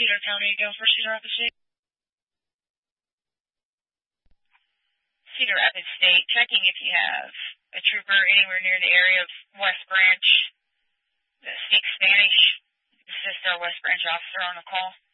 Cedar County, go for Cedar Rapids State. Cedar Rapids State, checking if you have a trooper anywhere near the area of West Branch that speaks Spanish. Assist our West Branch officer on the call.